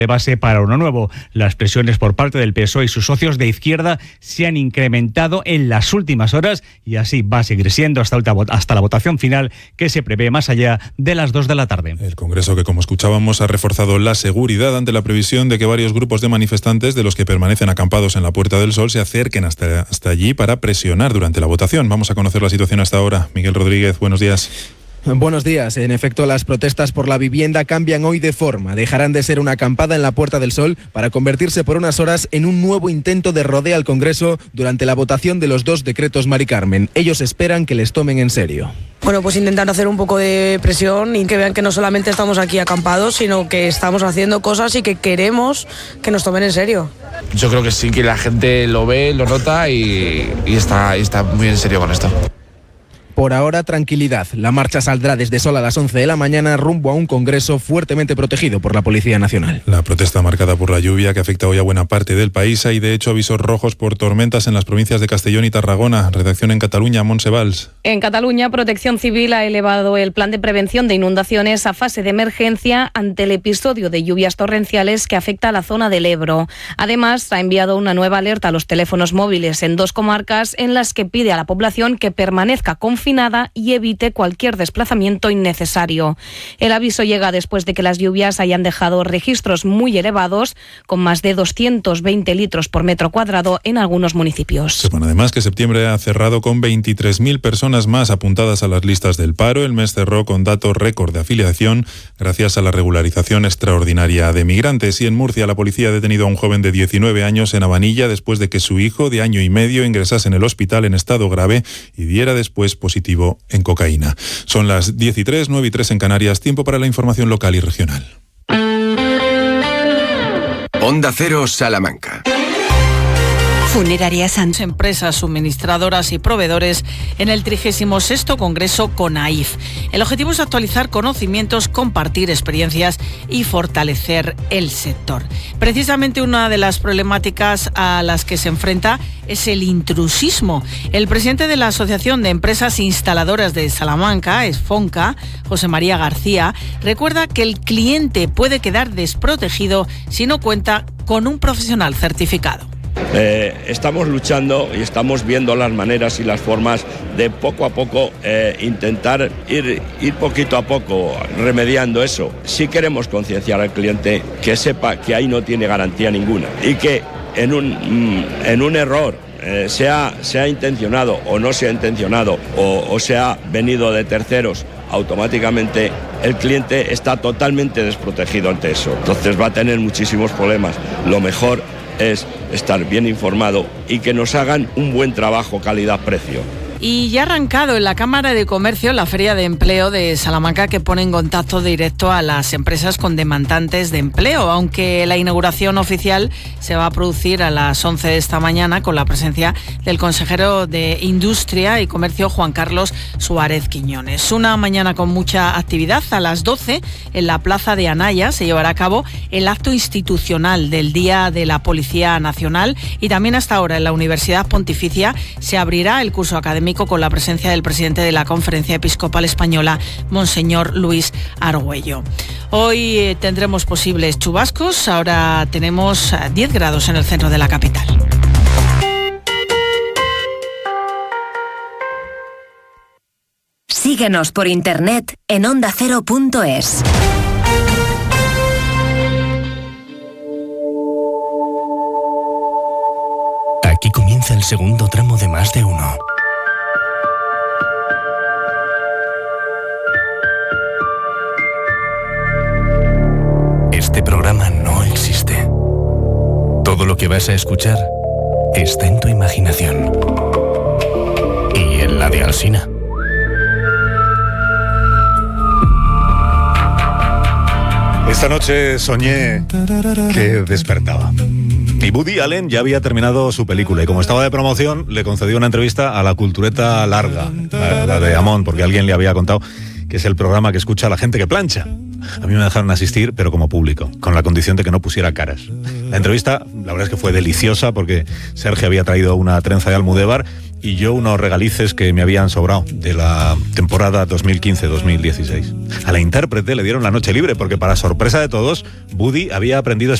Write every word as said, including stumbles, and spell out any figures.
de base para uno nuevo. Las presiones por parte del P S O E y sus socios de izquierda se han incrementado en las últimas horas y así va a seguir siendo hasta, hasta la votación final, que se prevé más allá de las dos de la tarde. El Congreso, que como escuchábamos, ha reforzado la seguridad ante la previsión de que varios grupos de manifestantes, de los que permanecen acampados en la Puerta del Sol, se acerquen hasta, hasta allí para presionar durante la votación. Vamos a conocer la situación hasta ahora. Miguel Rodríguez, buenos días. Buenos días. En efecto, las protestas por la vivienda cambian hoy de forma. Dejarán de ser una acampada en la Puerta del Sol para convertirse por unas horas en un nuevo intento de rodea al Congreso durante la votación de los dos decretos Mari Carmen. Ellos esperan que les tomen en serio. Bueno, pues intentar hacer un poco de presión y que vean que no solamente estamos aquí acampados, sino que estamos haciendo cosas y que queremos que nos tomen en serio. Yo creo que sí, que la gente lo ve, lo nota y, y está, y está muy en serio con esto. Por ahora, tranquilidad. La marcha saldrá desde Sol a las once de la mañana rumbo a un Congreso fuertemente protegido por la Policía Nacional. La protesta marcada por la lluvia que afecta hoy a buena parte del país. Hay de hecho avisos rojos por tormentas en las provincias de Castellón y Tarragona. Redacción en Cataluña, Montse Valls. En Cataluña, Protección Civil ha elevado el plan de prevención de inundaciones a fase de emergencia ante el episodio de lluvias torrenciales que afecta a la zona del Ebro. Además, ha enviado una nueva alerta a los teléfonos móviles en dos comarcas en las que pide a la población que permanezca confinada y evite cualquier desplazamiento innecesario. El aviso llega después de que las lluvias hayan dejado registros muy elevados, con más de doscientos veinte litros por metro cuadrado en algunos municipios. Sepan además que septiembre ha cerrado con veintitrés mil personas más apuntadas a las listas del paro. El mes cerró con datos récord de afiliación gracias a la regularización extraordinaria de migrantes. Y en Murcia, la policía ha detenido a un joven de diecinueve años en Abanilla después de que su hijo de año y medio ingresase en el hospital en estado grave y diera después positivo en cocaína. Son las diez y tres, nueve y tres en Canarias. Tiempo para la información local y regional. Onda Cero, Salamanca. Funeraria Sans. Empresas suministradoras y proveedores en el trigésimo sexto Congreso CONAIF. El objetivo es actualizar conocimientos, compartir experiencias y fortalecer el sector. Precisamente una de las problemáticas a las que se enfrenta es el intrusismo. El presidente de la Asociación de Empresas Instaladoras de Salamanca, ESFONCA, José María García, recuerda que el cliente puede quedar desprotegido si no cuenta con un profesional certificado. Eh, estamos luchando y estamos viendo las maneras y las formas de poco a poco eh, intentar ir, ir poquito a poco remediando eso. Sí queremos concienciar al cliente que sepa que ahí no tiene garantía ninguna y que en un, en un error, eh, sea, sea intencionado o no sea intencionado o, o sea venido de terceros, automáticamente el cliente está totalmente desprotegido ante eso. Entonces va a tener muchísimos problemas. Lo mejor es estar bien informado y que nos hagan un buen trabajo calidad-precio. Y ya ha arrancado en la Cámara de Comercio la Feria de Empleo de Salamanca, que pone en contacto directo a las empresas con demandantes de empleo, aunque la inauguración oficial se va a producir a las once de esta mañana con la presencia del consejero de Industria y Comercio, Juan Carlos Suárez Quiñones. Una mañana con mucha actividad. A las doce, en la Plaza de Anaya, se llevará a cabo el acto institucional del Día de la Policía Nacional, y también hasta ahora en la Universidad Pontificia se abrirá el curso académico con la presencia del presidente de la Conferencia Episcopal Española, Monseñor Luis Argüello. Hoy eh, tendremos posibles chubascos. Ahora tenemos diez grados en el centro de la capital. Síguenos por internet en onda cero punto es. Aquí comienza el segundo tramo de Más de Uno. Este programa no existe. Todo lo que vas a escuchar está en tu imaginación. Y en la de Alsina. Esta noche soñé que despertaba. Y Woody Allen ya había terminado su película y como estaba de promoción le concedió una entrevista a La Cultureta Larga, la, la de Amón, porque alguien le había contado que es el programa que escucha a la gente que plancha. A mí me dejaron asistir, pero como público, con la condición de que no pusiera caras. La entrevista, la verdad es que fue deliciosa porque Sergio había traído una trenza de Almudévar y yo unos regalices que me habían sobrado de la temporada dos mil quince dos mil dieciséis. A la intérprete le dieron la noche libre porque, para sorpresa de todos, Woody había aprendido